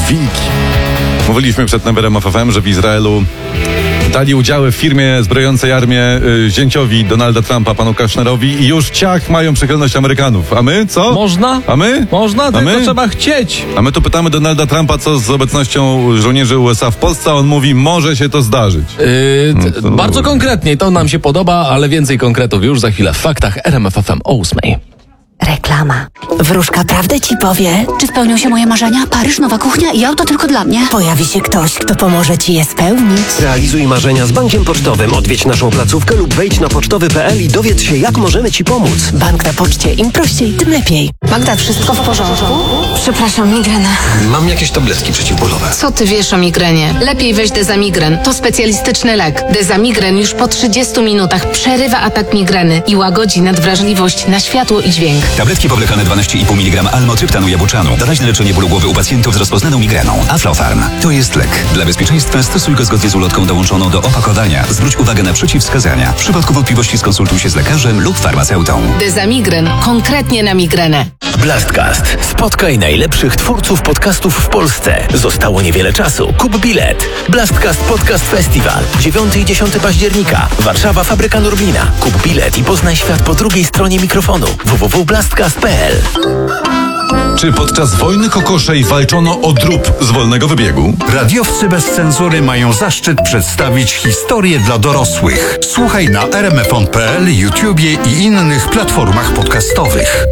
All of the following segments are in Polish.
wilki. Mówiliśmy przed numerem FM, że w Izraelu dali udziały w firmie zbrojącej armię zięciowi Donalda Trumpa, panu Kushnerowi, i już ciach mają przychylność Amerykanów. A my co? Można? A my? Można, tylko trzeba chcieć. A my tu pytamy Donalda Trumpa, co z obecnością żołnierzy USA w Polsce, a on mówi, może się to zdarzyć. Bardzo konkretnie, to nam się podoba, ale więcej konkretów już za chwilę w faktach RMF FM o 8:00. Reklama. Wróżka prawdę ci powie. Czy spełnią się moje marzenia? Paryż, nowa kuchnia i auto tylko dla mnie? Pojawi się ktoś, kto pomoże ci je spełnić. Realizuj marzenia z Bankiem Pocztowym. Odwiedź naszą placówkę lub wejdź na pocztowy.pl i dowiedz się, jak możemy ci pomóc. Bank na poczcie. Im prościej, tym lepiej. Magda, wszystko w porządku? Przepraszam, migrena. Mam jakieś tabletki przeciwbólowe. Co ty wiesz o migrenie? Lepiej weź Dezamigren. To specjalistyczny lek. Dezamigren już po 30 minutach przerywa atak migreny i łagodzi nadwrażliwość na światło i dźwięk. Tabletki powlekane 12,5 mg almotryptanu jabłczanu. Doraźne leczenie bólu głowy u pacjentów z rozpoznaną migreną. Aflofarm. To jest lek. Dla bezpieczeństwa stosuj go zgodnie z ulotką dołączoną do opakowania. Zwróć uwagę na przeciwwskazania. W przypadku wątpliwości skonsultuj się z lekarzem lub farmaceutą. Dezamigren. Konkretnie na migrenę. Blastcast. Spotkaj najlepszych twórców podcastów w Polsce. Zostało niewiele czasu. Kup bilet. Blastcast Podcast Festival. 9 i 10 października. Warszawa, Fabryka Norblina. Kup bilet i poznaj świat po drugiej stronie mikrofonu. www.blastcast.pl. Czy podczas wojny kokoszej walczono o drób z wolnego wybiegu? Radiowcy bez cenzury mają zaszczyt przedstawić historię dla dorosłych. Słuchaj na rmfon.pl, YouTubie i innych platformach podcastowych.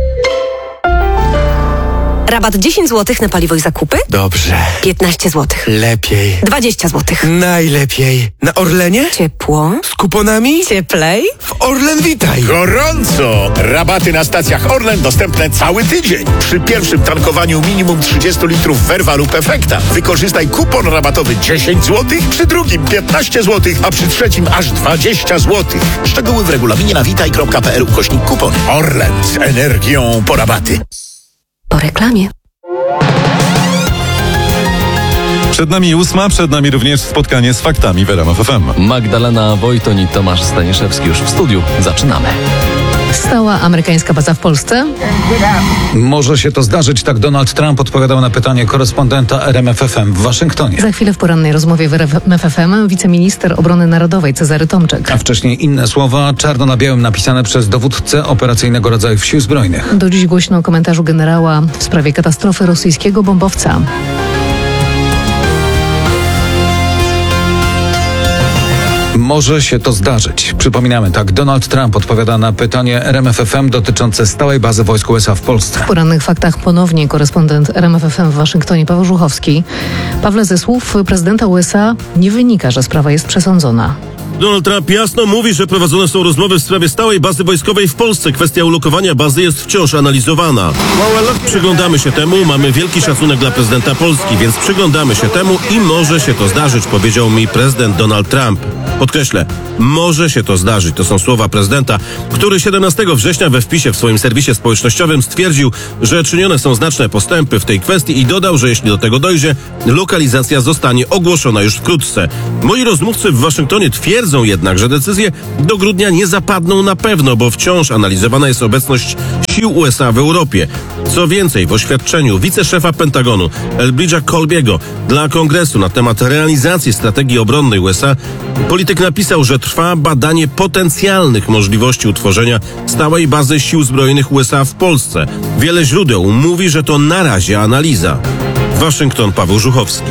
Rabat 10 zł na paliwo i zakupy? Dobrze. 15 zł. Lepiej. 20 zł. Najlepiej. Na Orlenie? Ciepło. Z kuponami? Cieplej. W Orlen Witaj. Gorąco! Rabaty na stacjach Orlen dostępne cały tydzień. Przy pierwszym tankowaniu minimum 30 litrów Verva lub Efekta wykorzystaj kupon rabatowy 10 zł, przy drugim 15 zł, a przy trzecim aż 20 zł. Szczegóły w regulaminie na witaj.pl/kupon. Orlen z energią po rabaty. Po reklamie. Przed nami 8:00, przed nami również spotkanie z faktami w RMF FM. Magdalena Wojton i Tomasz Staniszewski już w studiu. Zaczynamy. Stała amerykańska baza w Polsce? Może się to zdarzyć, tak Donald Trump odpowiadał na pytanie korespondenta RMF FM w Waszyngtonie. Za chwilę w porannej rozmowie w RMF FM wiceminister obrony narodowej Cezary Tomczyk. A wcześniej inne słowa, czarno na białym napisane przez dowódcę operacyjnego rodzajów Sił Zbrojnych. Do dziś głośno o komentarzu generała w sprawie katastrofy rosyjskiego bombowca. Może się to zdarzyć. Przypominamy, tak Donald Trump odpowiada na pytanie RMF FM dotyczące stałej bazy wojsk USA w Polsce. W porannych faktach ponownie korespondent RMF FM w Waszyngtonie Paweł Żuchowski. Pawle, ze słów prezydenta USA nie wynika, że sprawa jest przesądzona. Donald Trump jasno mówi, że prowadzone są rozmowy w sprawie stałej bazy wojskowej w Polsce. Kwestia ulokowania bazy jest wciąż analizowana. Przyglądamy się temu, mamy wielki szacunek dla prezydenta Polski, więc przyglądamy się temu i może się to zdarzyć, powiedział mi prezydent Donald Trump. Podkreślę, może się to zdarzyć. To są słowa prezydenta, który 17 września we wpisie w swoim serwisie społecznościowym stwierdził, że czynione są znaczne postępy w tej kwestii i dodał, że jeśli do tego dojdzie, lokalizacja zostanie ogłoszona już wkrótce. Moi rozmówcy w Waszyngtonie twierdzą jednak, że decyzje do grudnia nie zapadną na pewno, bo wciąż analizowana jest obecność sił USA w Europie. Co więcej, w oświadczeniu wiceszefa Pentagonu Elbridge'a Colby'ego dla Kongresu na temat realizacji strategii obronnej USA polityk napisał, że trwa badanie potencjalnych możliwości utworzenia stałej bazy sił zbrojnych USA w Polsce. Wiele źródeł mówi, że to na razie analiza. Waszyngton, Paweł Żuchowski.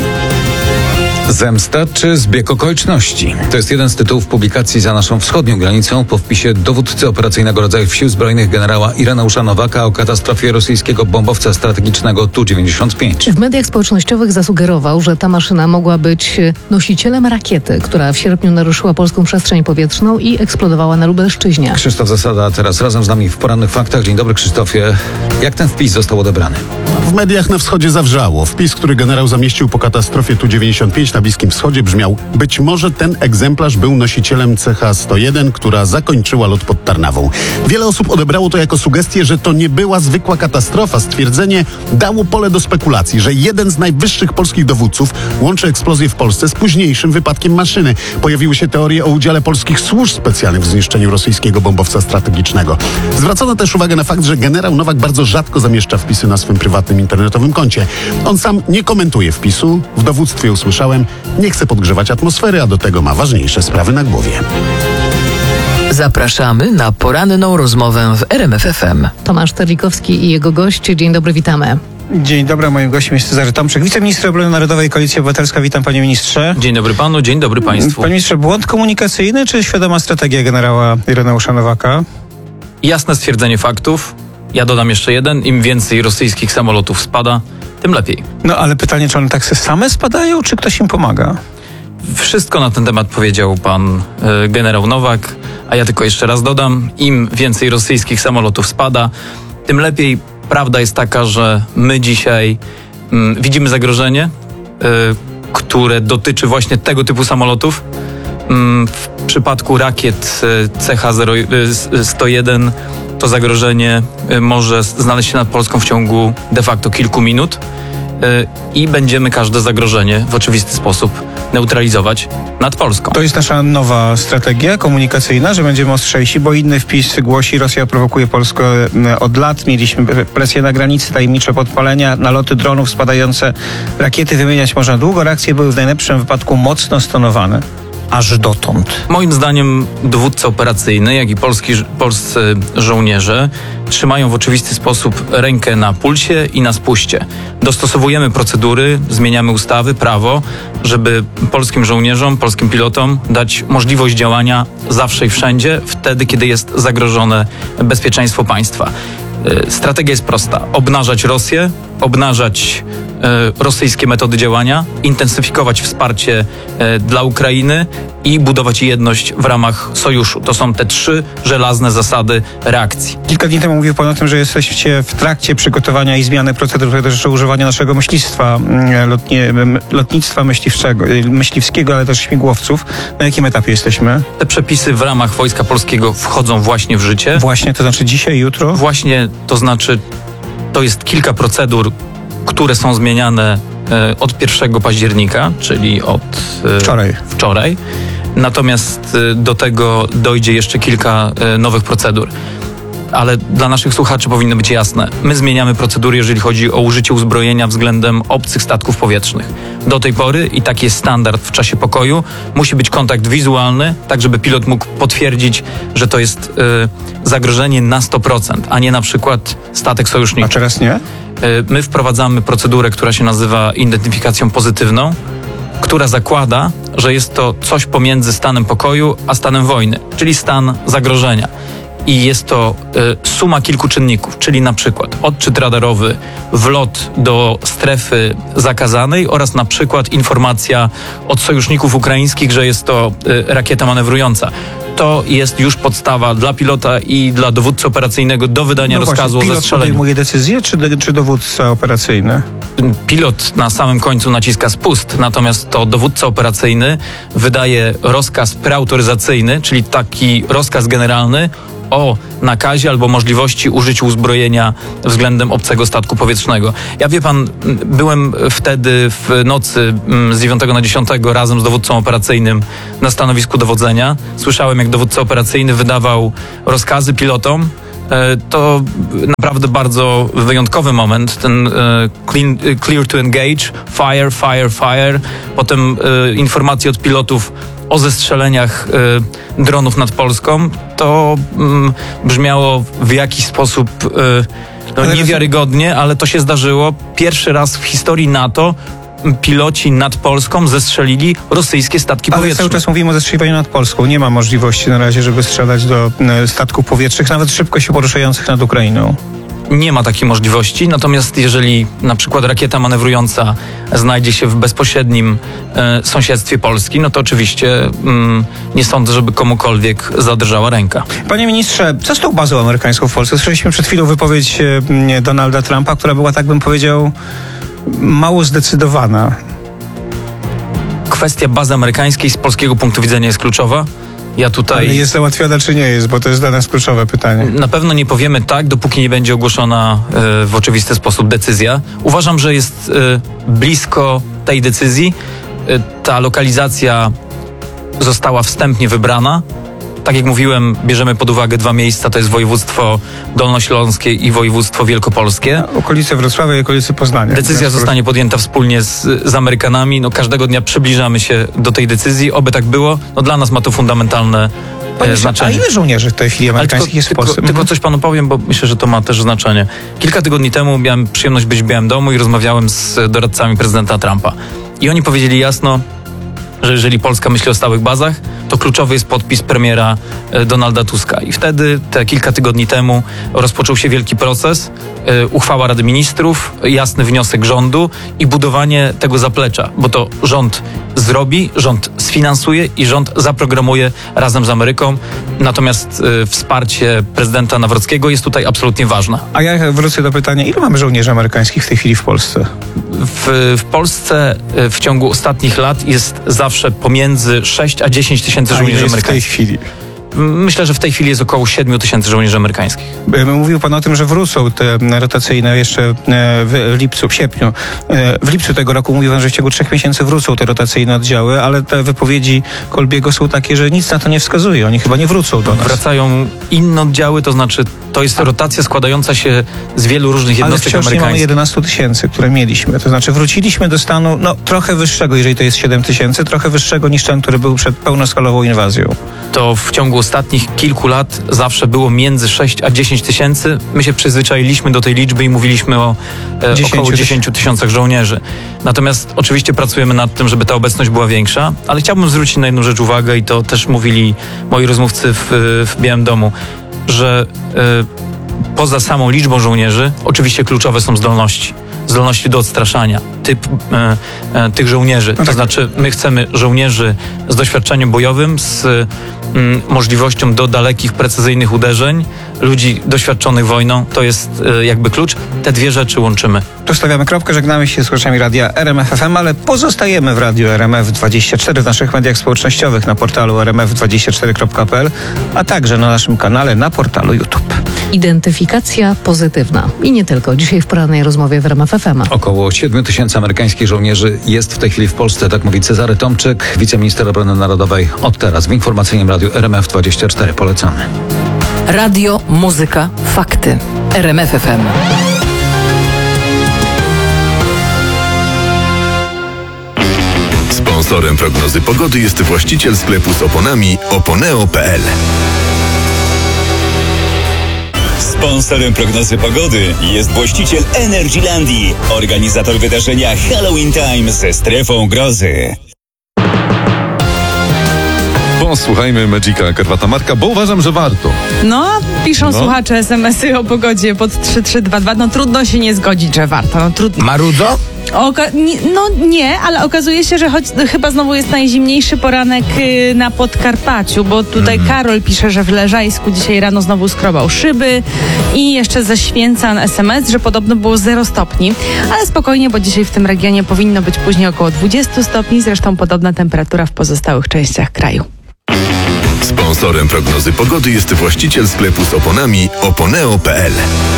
Zemsta czy zbieg okoliczności? To jest jeden z tytułów publikacji za naszą wschodnią granicą po wpisie dowódcy operacyjnego rodzajów Sił Zbrojnych generała Ireneusza Nowaka o katastrofie rosyjskiego bombowca strategicznego Tu-95. W mediach społecznościowych zasugerował, że ta maszyna mogła być nosicielem rakiety, która w sierpniu naruszyła polską przestrzeń powietrzną i eksplodowała na Lubelszczyźnie. Krzysztof Zasada teraz razem z nami w porannych faktach. Dzień dobry, Krzysztofie. Jak ten wpis został odebrany? W mediach na wschodzie zawrzało. Wpis, który generał zamieścił po katastrofie Tu-95 na Bliskim Wschodzie brzmiał: być może ten egzemplarz był nosicielem CH-101, która zakończyła lot pod Tarnawą. Wiele osób odebrało to jako sugestię, że to nie była zwykła katastrofa. Stwierdzenie dało pole do spekulacji, że jeden z najwyższych polskich dowódców łączy eksplozję w Polsce z późniejszym wypadkiem maszyny. Pojawiły się teorie o udziale polskich służb specjalnych w zniszczeniu rosyjskiego bombowca strategicznego. Zwracono też uwagę na fakt, że generał Nowak bardzo rzadko zamieszcza wpisy na swym prywatnym swoim internetowym koncie. On sam nie komentuje wpisu. W dowództwie usłyszałem, nie chce podgrzewać atmosfery, a do tego ma ważniejsze sprawy na głowie. Zapraszamy na poranną rozmowę w RMF FM. Tomasz Terlikowski i jego goście. Dzień dobry, witamy. Dzień dobry, moim gościem jest Cezary Tomczyk, wiceminister obrony narodowej, Koalicja Obywatelska. Witam, panie ministrze. Dzień dobry panu, dzień dobry państwu. Panie ministrze, błąd komunikacyjny czy świadoma strategia generała Ireneusza Nowaka? Jasne stwierdzenie faktów. Ja dodam jeszcze jeden. Im więcej rosyjskich samolotów spada, tym lepiej. No ale pytanie, czy one tak same spadają, czy ktoś im pomaga? Wszystko na ten temat powiedział pan generał Nowak, a ja tylko jeszcze raz dodam, im więcej rosyjskich samolotów spada, tym lepiej. Prawda jest taka, że my dzisiaj widzimy zagrożenie, które dotyczy właśnie tego typu samolotów. W przypadku rakiet CH-101 to zagrożenie może znaleźć się nad Polską w ciągu de facto kilku minut i będziemy każde zagrożenie w oczywisty sposób neutralizować nad Polską. To jest nasza nowa strategia komunikacyjna, że będziemy ostrzejsi, bo inny wpis głosi: Rosja prowokuje Polskę od lat. Mieliśmy presję na granicy, tajemnicze podpalenia, naloty dronów, spadające rakiety. Wymieniać można długo. Reakcje były w najlepszym wypadku mocno stonowane. Aż dotąd. Moim zdaniem dowódca operacyjny, jak i polscy żołnierze trzymają w oczywisty sposób rękę na pulsie i na spuście. Dostosowujemy procedury, zmieniamy ustawy, prawo, żeby polskim żołnierzom, polskim pilotom dać możliwość działania zawsze i wszędzie, wtedy, kiedy jest zagrożone bezpieczeństwo państwa. Strategia jest prosta. Obnażać Rosję, obnażać rosyjskie metody działania, intensyfikować wsparcie dla Ukrainy i budować jedność w ramach sojuszu. To są te 3 żelazne zasady reakcji. Kilka dni temu mówił pan o tym, że jesteście w trakcie przygotowania i zmiany procedur, które dotyczą używania naszego lotnictwa myśliwskiego, ale też śmigłowców. Na jakim etapie jesteśmy? Te przepisy w ramach Wojska Polskiego wchodzą właśnie w życie. Właśnie, to znaczy dzisiaj, jutro? Właśnie, to znaczy to jest kilka procedur, które są zmieniane od 1 października, czyli od wczoraj. Natomiast do tego dojdzie jeszcze kilka nowych procedur. Ale dla naszych słuchaczy powinno być jasne. My zmieniamy procedury, jeżeli chodzi o użycie uzbrojenia względem obcych statków powietrznych. Do tej pory, i taki jest standard w czasie pokoju, musi być kontakt wizualny, tak żeby pilot mógł potwierdzić, że to jest zagrożenie na 100%, a nie na przykład statek sojuszniczy. A teraz nie? My wprowadzamy procedurę, która się nazywa identyfikacją pozytywną, która zakłada, że jest to coś pomiędzy stanem pokoju a stanem wojny, czyli stan zagrożenia. I jest to suma kilku czynników, czyli na przykład odczyt radarowy, wlot do strefy zakazanej oraz na przykład informacja od sojuszników ukraińskich, że jest to rakieta manewrująca. To jest już podstawa dla pilota i dla dowódcy operacyjnego do wydania rozkazu o zestrzeleniu. Pilot podejmuje decyzję, czy dowódca operacyjny? Pilot na samym końcu naciska spust, natomiast to dowódca operacyjny wydaje rozkaz preautoryzacyjny, czyli taki rozkaz generalny o nakazie albo możliwości użycia uzbrojenia względem obcego statku powietrznego. Ja, wie pan, byłem wtedy w nocy z 9 na 10 razem z dowódcą operacyjnym na stanowisku dowodzenia. Słyszałem, jak dowódca operacyjny wydawał rozkazy pilotom. To naprawdę bardzo wyjątkowy moment, ten clear to engage, fire, fire, fire, potem informacje od pilotów o zestrzeleniach dronów nad Polską. To brzmiało w jakiś sposób niewiarygodnie, ale to się zdarzyło. Pierwszy raz w historii NATO piloci nad Polską zestrzelili rosyjskie statki powietrzne. Ale cały czas mówimy o zestrzeliwaniu nad Polską. Nie ma możliwości na razie, żeby strzelać do statków powietrznych, nawet szybko się poruszających nad Ukrainą. Nie ma takiej możliwości, natomiast jeżeli na przykład rakieta manewrująca znajdzie się w bezpośrednim sąsiedztwie Polski, no to oczywiście nie sądzę, żeby komukolwiek zadrżała ręka. Panie ministrze, co z tą bazą amerykańską w Polsce? Słyszeliśmy przed chwilą wypowiedź Donalda Trumpa, która była, tak bym powiedział, mało zdecydowana. Kwestia bazy amerykańskiej z polskiego punktu widzenia jest kluczowa. Ja tutaj... Ale jest załatwiona czy nie jest, bo to jest dla nas kluczowe pytanie. Na pewno nie powiemy tak, dopóki nie będzie ogłoszona w oczywisty sposób decyzja. Uważam, że jest blisko tej decyzji. Ta lokalizacja została wstępnie wybrana tak jak mówiłem, bierzemy pod uwagę 2 miejsca, to jest województwo dolnośląskie i województwo wielkopolskie. Okolice Wrocławia i okolice Poznania. Decyzja zostanie podjęta wspólnie z Amerykanami. Każdego dnia przybliżamy się do tej decyzji. Oby tak było. Dla nas ma to fundamentalne znaczenie. A ile żołnierzy w tej chwili amerykańskich jest w Polsce? Tylko coś panu powiem, bo myślę, że to ma też znaczenie. Kilka tygodni temu miałem przyjemność być w Białym Domu i rozmawiałem z doradcami prezydenta Trumpa. I oni powiedzieli jasno, że jeżeli Polska myśli o stałych bazach, to kluczowy jest podpis premiera Donalda Tuska. I wtedy, te kilka tygodni temu, rozpoczął się wielki proces, uchwała Rady Ministrów, jasny wniosek rządu i budowanie tego zaplecza, bo to rząd zrobi, rząd sfinansuje i rząd zaprogramuje razem z Ameryką. Natomiast wsparcie prezydenta Nawrockiego jest tutaj absolutnie ważne. A ja wrócę do pytania, ile mamy żołnierzy amerykańskich w tej chwili w Polsce? W Polsce w ciągu ostatnich lat jest zawsze pomiędzy 6 a 10 tysięcy żołnierzy amerykańskich. W tej chwili? Myślę, że w tej chwili jest około 7 tysięcy żołnierzy amerykańskich. Mówił pan o tym, że wrócą te rotacyjne jeszcze w lipcu, w sierpniu. W lipcu tego roku mówił pan, że w ciągu 3 miesięcy wrócą te rotacyjne oddziały, ale te wypowiedzi Kolbiego są takie, że nic na to nie wskazuje. Oni chyba nie wrócą do nas. Wracają inne oddziały, to znaczy to jest rotacja składająca się z wielu różnych jednostek ale wciąż nie mamy amerykańskich. 11 tysięcy, które mieliśmy. To znaczy wróciliśmy do stanu trochę wyższego, jeżeli to jest 7 tysięcy, trochę wyższego niż ten, który był przed pełnoskalową inwazją. To w ciągu ostatnich kilku lat zawsze było między 6 a 10 tysięcy. My się przyzwyczailiśmy do tej liczby i mówiliśmy o około 10 tysiącach żołnierzy. Natomiast oczywiście pracujemy nad tym, żeby ta obecność była większa, ale chciałbym zwrócić na jedną rzecz uwagę i to też mówili moi rozmówcy w Białym Domu, że poza samą liczbą żołnierzy oczywiście kluczowe są zdolności do odstraszania tych żołnierzy. To znaczy my chcemy żołnierzy z doświadczeniem bojowym, z możliwością do dalekich, precyzyjnych uderzeń, ludzi doświadczonych wojną. To jest jakby klucz. Te dwie rzeczy łączymy. Tu stawiamy kropkę, żegnamy się z słuchaczami radia RMF FM, ale pozostajemy w radiu RMF24 w naszych mediach społecznościowych, na portalu rmf24.pl, a także na naszym kanale na portalu YouTube. Identyfikacja pozytywna. I nie tylko. Dzisiaj w porannej rozmowie w RMF FM. Około 7 tysięcy amerykańskich żołnierzy jest w tej chwili w Polsce, tak mówi Cezary Tomczyk, wiceminister obrony narodowej. Od teraz w informacyjnym radiu RMF24 polecamy. Radio, muzyka, fakty. RMF FM. Sponsorem prognozy pogody jest właściciel sklepu z oponami oponeo.pl. Sponsorem prognozy pogody jest właściciel Energylandii, organizator wydarzenia Halloween Time ze strefą grozy. Posłuchajmy Magica Karwata Marka, bo uważam, że warto. Piszą słuchacze SMS-y o pogodzie pod 3322. Trudno się nie zgodzić, że warto. Trudno. Marudzo? Nie, ale okazuje się, że chyba znowu jest najzimniejszy poranek na Podkarpaciu, bo tutaj Karol pisze, że w Leżajsku dzisiaj rano znowu skrobał szyby i jeszcze ze Święcan SMS, że podobno było 0 stopni, ale spokojnie, bo dzisiaj w tym regionie powinno być później około 20 stopni, zresztą podobna temperatura w pozostałych częściach kraju. Sponsorem prognozy pogody jest właściciel sklepu z oponami oponeo.pl.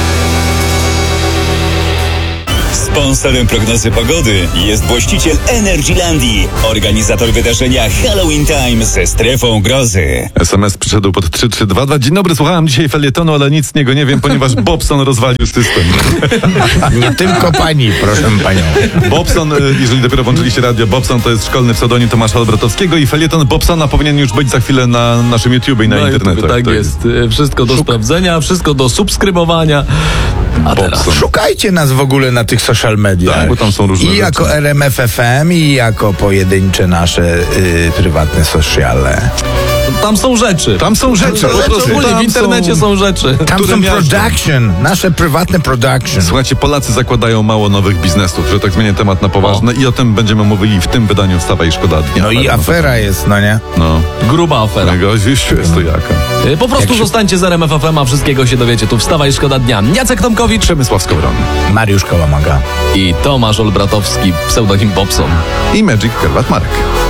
Sponsorem prognozy pogody jest właściciel Energylandii, organizator wydarzenia Halloween Time ze strefą grozy. SMS przyszedł pod 3322. Dzień dobry, słuchałem dzisiaj felietonu, ale nic z niego nie wiem, ponieważ Bobson rozwalił system. Nie tylko pani, proszę panią. Bobson, jeżeli dopiero włączyliście radio, Bobson to jest szkolny pseudonim Tomasza Olbratowskiego i felieton Bobsona powinien już być za chwilę na naszym YouTube i na internecie. Tak jest. Wszystko do sprawdzenia, wszystko do subskrybowania. A teraz Szukajcie nas w ogóle na tych social mediach. Tak, bo tam są różne I rzeczy. jako RMF FM, i jako pojedyncze nasze prywatne sociale. Tam są rzeczy. Tam są rzeczy. Po prostu. Ogólnie w internecie są rzeczy. Tam są production, nasze prywatne production. Słuchajcie, Polacy zakładają mało nowych biznesów, że tak zmienię temat na poważny i o tym będziemy mówili w tym wydaniu Wstawa i Szkoda Dnia. No i afera jest, nie? Gruba afera. Jest to jaka. Po prostu zostańcie z RMF FM, a wszystkiego się dowiecie tu. Wstawa i Szkoda Dnia. Jacek Tomkowicz, Przemysław Skowron, Mariusz Kałamaga i Tomasz Olbratowski, pseudonim Bobson. i Magic Karwat Mark.